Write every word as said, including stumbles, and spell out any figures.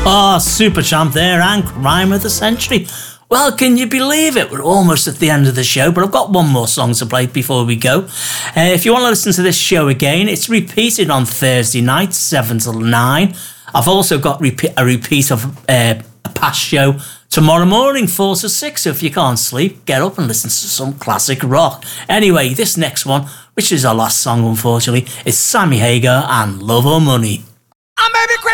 Oh, Super Champ there and Crime of the Century. Well, can you believe it? We're almost at the end of the show, but I've got one more song to play before we go. Uh, if you want to listen to this show again, it's repeated on Thursday night, seven till nine. I've also got repeat, a repeat of uh, a past show tomorrow morning, four to six. So if you can't sleep, get up and listen to some classic rock. Anyway, this next one, which is our last song, unfortunately, is Sammy Hagar and Love or Money.